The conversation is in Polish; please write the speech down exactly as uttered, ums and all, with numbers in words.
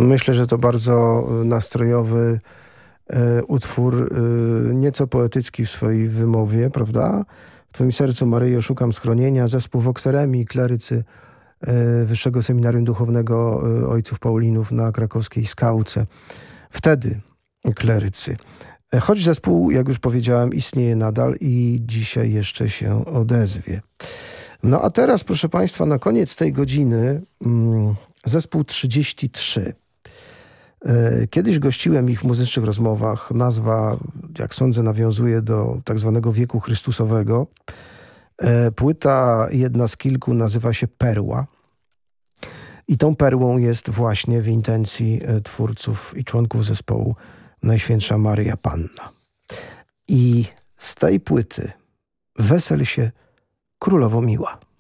Myślę, że to bardzo nastrojowy e, utwór, e, nieco poetycki w swojej wymowie, prawda? W Twoim sercu, Maryjo, szukam schronienia. Zespół Vox Eremi, klerycy e, Wyższego Seminarium Duchownego e, Ojców Paulinów na krakowskiej Skałce. Wtedy klerycy. E, choć zespół, jak już powiedziałem, istnieje nadal i dzisiaj jeszcze się odezwie. No a teraz, proszę Państwa, na koniec tej godziny mm, zespół trzydzieści trzy. Kiedyś gościłem ich w muzycznych rozmowach. Nazwa, jak sądzę, nawiązuje do tak zwanego wieku Chrystusowego. Płyta, jedna z kilku, nazywa się Perła. I tą perłą jest właśnie w intencji twórców i członków zespołu Najświętsza Maryja Panna. I z tej płyty Wesel się, królowo miła.